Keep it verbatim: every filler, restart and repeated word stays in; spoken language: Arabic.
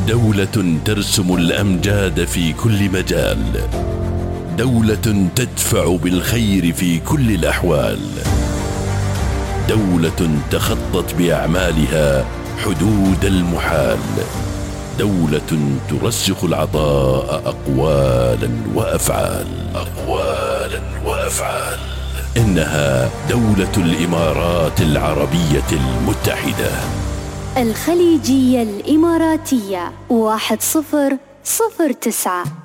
دولة ترسم الأمجاد في كل مجال، دولة تدفع بالخير في كل الأحوال، دولة تخطت بأعمالها حدود المحال، دولة ترسخ العطاء أقوالا وأفعال أقوالا وأفعال إنها دولة الإمارات العربية المتحدة. الخليجية الإماراتية واحد صفر صفر تسعة.